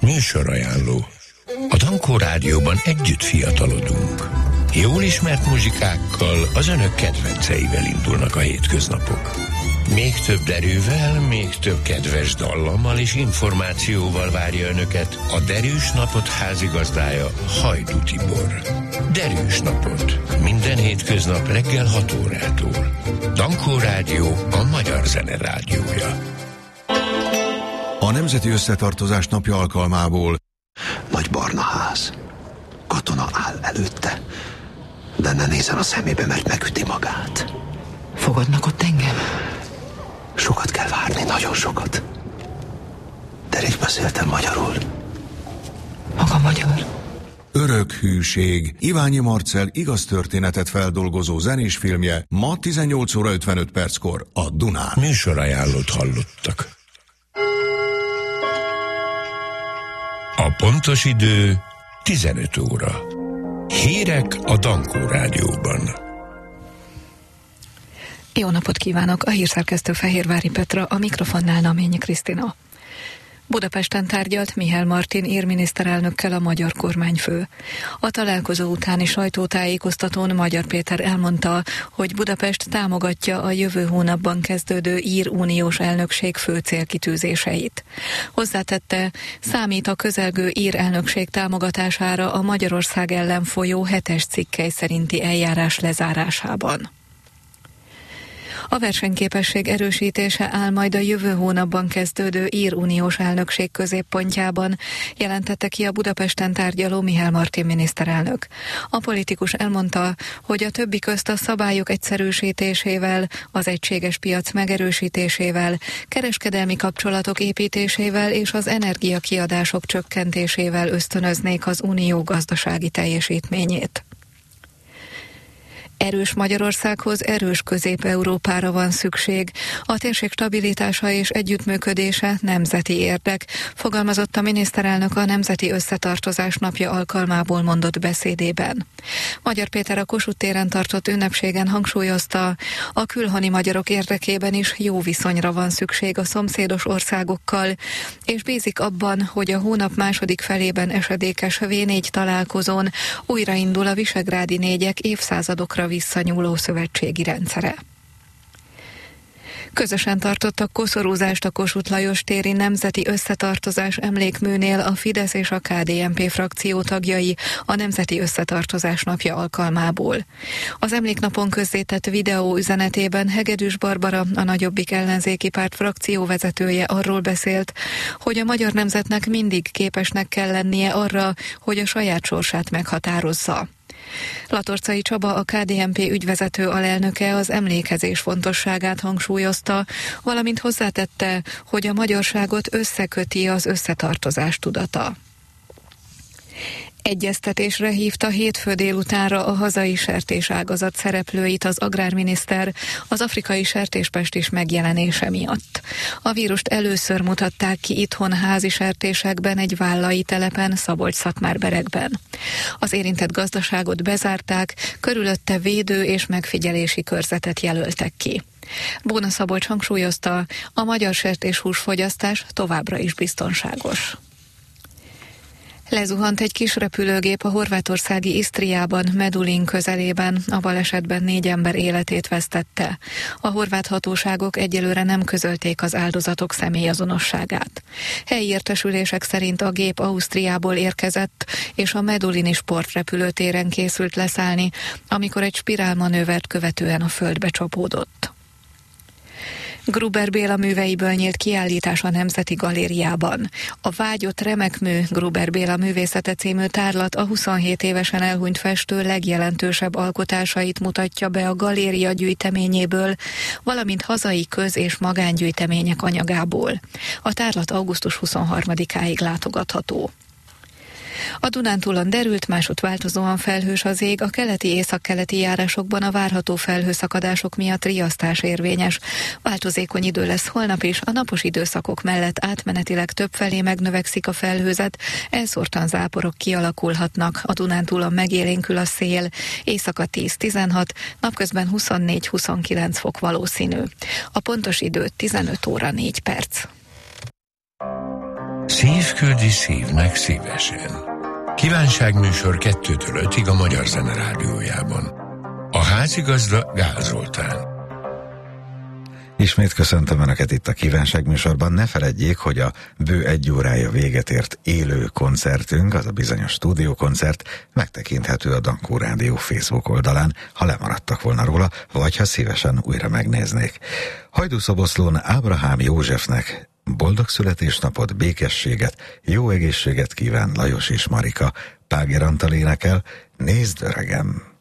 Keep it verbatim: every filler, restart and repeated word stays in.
Műsorajánló. A Dankó Rádióban együtt fiatalodunk. Jól ismert muzsikákkal, az önök kedvenceivel indulnak a hétköznapok. Még több erővel, még több kedves dallammal és információval várja önöket a Derűs Napot házigazdája, Hajdú Tibor. Derűs Napot. Minden hétköznap reggel hat órától. Dankó Rádió, a magyar zene rádiója. A Nemzeti Összetartozás napja alkalmából nagy barna ház. Katona áll előtte, de ne nézzen a szemébe, mert megüti magát. Fogadnak ott engem? Sokat kell várni, nagyon sokat. De rég beszéltem magyarul. Maga magyar? Örök hűség. Iványi Marcell igaz történetet feldolgozó zenés filmje ma tizennyolc óra ötvenöt perckor a Dunán. Műsorajánlót hallottak. A pontos idő tizenöt óra. Hírek a Dankó Rádióban. Jó napot kívánok! A hírszerkesztő Fehérvári Petra, a mikrofonnál Naményi Krisztina. Budapesten tárgyalt Mihály Martin ír miniszterelnökkel a magyar kormányfő. A találkozó utáni sajtótájékoztatón Magyar Péter elmondta, hogy Budapest támogatja a jövő hónapban kezdődő ír uniós elnökség fő célkitűzéseit. Hozzátette, számít a közelgő ír elnökség támogatására a Magyarország ellen folyó hetes cikkely szerinti eljárás lezárásában. A versenyképesség erősítése áll majd a jövő hónapban kezdődő ír uniós elnökség középpontjában, jelentette ki a Budapesten tárgyaló Mihály Martin miniszterelnök. A politikus elmondta, hogy a többi közt a szabályok egyszerűsítésével, az egységes piac megerősítésével, kereskedelmi kapcsolatok építésével és az energiakiadások csökkentésével ösztönöznék az unió gazdasági teljesítményét. Erős Magyarországhoz erős Közép-Európára van szükség. A térség stabilitása és együttműködése nemzeti érdek, fogalmazott a miniszterelnök a Nemzeti Összetartozás napja alkalmából mondott beszédében. Magyar Péter a Kossuth téren tartott ünnepségen hangsúlyozta, a külhoni magyarok érdekében is jó viszonyra van szükség a szomszédos országokkal, és bízik abban, hogy a hónap második felében esedékes vé négy találkozón újraindul a visegrádi négyek évszázadokra visszanyúló szövetségi rendszere. Közösen tartottak koszorúzást a Kossuth Lajos téri Nemzeti Összetartozás emlékműnél a Fidesz és a ká dé en pé frakció tagjai a Nemzeti Összetartozás napja alkalmából. Az emléknapon közzétett videó üzenetében Hegedűs Barbara, a Nagyobbik ellenzéki párt frakcióvezetője arról beszélt, hogy a magyar nemzetnek mindig képesnek kell lennie arra, hogy a saját sorsát meghatározza. Latorcai Csaba, a ká dé en pé ügyvezető alelnöke az emlékezés fontosságát hangsúlyozta, valamint hozzátette, hogy a magyarságot összeköti az összetartozás tudata. Egyeztetésre hívta hétfő délutánra a hazai sertéságazat szereplőit az agrárminiszter az afrikai sertéspestis megjelenése miatt. A vírust először mutatták ki itthon házi sertésekben egy vállai telepen, Szabolcs-Szatmár-Berekben. Az érintett gazdaságot bezárták, körülötte védő és megfigyelési körzetet jelöltek ki. Bóna Szabolcs hangsúlyozta, a magyar sertéshús fogyasztás továbbra is biztonságos. Lezuhant egy kis repülőgép a horvátországi Isztriában, Medulin közelében, a balesetben négy ember életét vesztette. A horvát hatóságok egyelőre nem közölték az áldozatok személyazonosságát. Helyi értesülések szerint a gép Ausztriából érkezett, és a medulini sportrepülőtéren készült leszállni, amikor egy spirálmanővert követően a földbe csapódott. Gruber Béla műveiből nyílt kiállítás a Nemzeti Galériában. A Vágyott remek mű Gruber Béla művészete című tárlat a huszonhét évesen elhunyt festő legjelentősebb alkotásait mutatja be a galéria gyűjteményéből, valamint hazai köz- és magángyűjtemények anyagából. A tárlat augusztus huszonharmadikáig látogatható. A Dunántúlon derült, másút változóan felhős az ég, a keleti északkeleti járásokban a várható felhőszakadások miatt riasztás érvényes. Változékony idő lesz holnap is, a napos időszakok mellett átmenetileg többfelé megnövekszik a felhőzet, elszórtan záporok kialakulhatnak, a Dunántúlon megélénkül a szél, éjszaka tíz-tizenhat, napközben huszonnégy-huszonkilenc fok valószínű. A pontos idő tizenöt óra négy perc. Szív küldi szívnek szívesen. Kívánságműsor kettőtől ötig a Magyar Zene Rádiójában. A házigazda Gál Zoltán. Ismét köszöntöm Önöket itt a kívánságműsorban. Ne feledjék, hogy a bő egy órája véget ért élő koncertünk, az a bizonyos stúdiókoncert megtekinthető a Dankó Rádió Facebook oldalán, ha lemaradtak volna róla, vagy ha szívesen újra megnéznék. Hajdúszoboszlón Ábrahám Józsefnek boldog születésnapot, békességet, jó egészséget kíván Lajos és Marika. Páger Antal énekel, Nézd öregem!